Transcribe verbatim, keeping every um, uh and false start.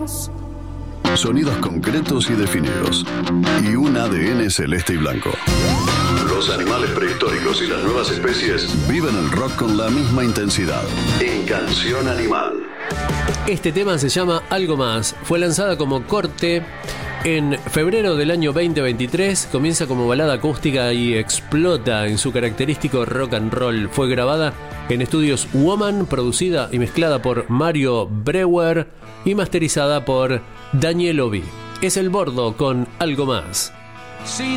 Sonidos concretos y definidos. Y un A D N celeste y blanco. Los animales prehistóricos y las nuevas especies viven el rock con la misma intensidad. En Canción Animal. Este tema se llama Algo Más. Fue lanzada como corte en febrero del año veinte veintitrés. Comienza como balada acústica y explota en su característico rock and roll. Fue grabada en estudios Woman, producida y mezclada por Mario Breuer y masterizada por Daniel Obi. Es El Bordo con Algo Más. Si